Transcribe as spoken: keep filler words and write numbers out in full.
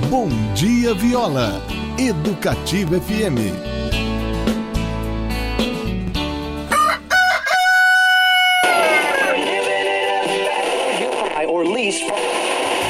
Bom Dia Viola, Educativa F M. Or lease